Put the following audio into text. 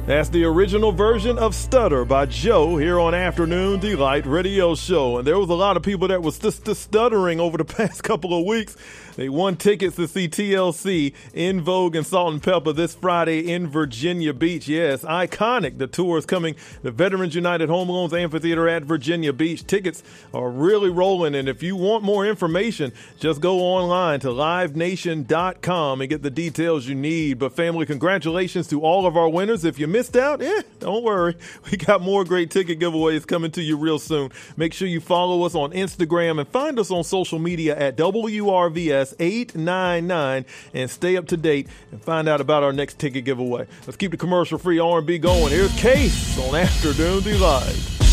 That's the original version of Stutter by Joe here on Afternoon Delight Radio Show. And there was a lot of people that was stuttering over the past couple of weeks. They won tickets to see TLC In Vogue and Salt and Pepper this Friday in Virginia Beach. Yes, iconic. The tour is coming to Veterans United Home Loans Amphitheater at Virginia Beach. Tickets are really rolling. And if you want more information, just go online to livenation.com and get the details you need. But family, congratulations to all of our winners. If you missed out, don't worry. We got more great ticket giveaways coming to you real soon. Make sure you follow us on Instagram and find us on social media at WRVS899 and stay up to date and find out about our next ticket giveaway. Let's keep the commercial-free R&B going. Here's Case on Afternoon Delight.